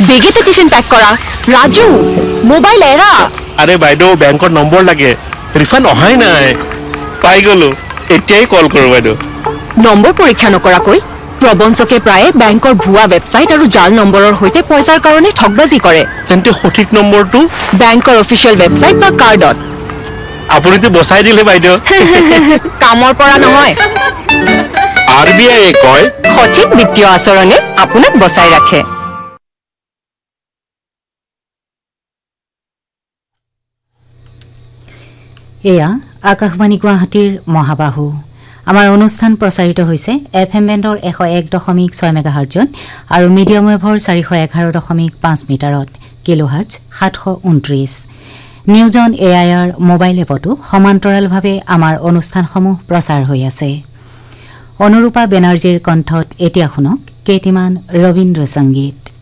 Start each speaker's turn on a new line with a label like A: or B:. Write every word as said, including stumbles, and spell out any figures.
A: বেগেতে tiffin pack কৰা Raju mobile এৰা
B: আরে বাইদেউ ব্যাংকৰ নম্বৰ লাগে ৰিফান্ড অহাই নাই পাই গলো এতিয়াই কল কৰো বাইদেউ
A: নম্বৰ পৰীক্ষা নকৰাকৈ প্ৰবঞ্চকে প্ৰায়ে বেংকৰ ভুৱা ৱেবছাইট আৰু জাল নম্বৰৰ হৈতে পইচাৰ কাৰণে ঠগবাজি কৰে
B: তেন্তে সঠিক নম্বৰটো
A: বেংকৰ অফিচিয়েল ৱেবছাইট বা কাৰ্ডত
B: আপুনিতো বচাই দিলে বাইদেউ
A: কামৰ পৰা নহয়
B: আৰ বি আই কয়
A: সঠিক বিত্তীয় আচৰণে আপোনাক বচাই ৰাখে
C: এয়া আকাশবাণী গুৱাহাটীৰ মহাবাহু আমাৰ অনুষ্ঠান প্ৰচাৰিত হৈছে এফ এম বেণ্ডৰ এশ এক দশমিক ছয় মেগাহাৰ্টজত আৰু মিডিয়াম ৱেভৰ চাৰিশ এঘাৰ দশমিক পাঁচ মিটাৰত কিলোহাৰ্টজ সাতশ ঊনত্ৰিছ news on A I R mobile এপতো সমান্তৰালভাৱে আমাৰ অনুষ্ঠানসমূহ প্ৰচাৰ হৈ আছে অনুৰূপা বেনাৰ্জীৰ কণ্ঠত এতিয়া শুনক কেইটিমান ৰবীন্দ্ৰ সংগীত